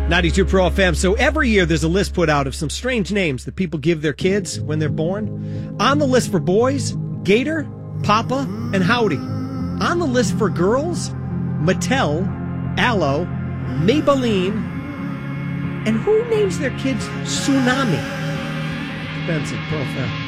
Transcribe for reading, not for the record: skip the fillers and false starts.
92 Pro FM. So every year there's a list put out of some strange names that people give their kids when they're born. On the list for boys, Gator, Papa, and Howdy. On the list for girls, Mattel, Aloe, Maybelline, and who names their kids Tsunami? Benson, Pro FM.